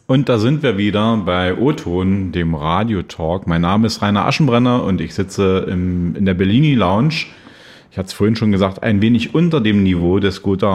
Und da sind wir wieder bei O-Ton, dem Radio-Talk. Mein Name ist Rainer Aschenbrenner und ich sitze in der Bellini Lounge. Ich hatte es vorhin schon gesagt, ein wenig unter dem Niveau des Gotha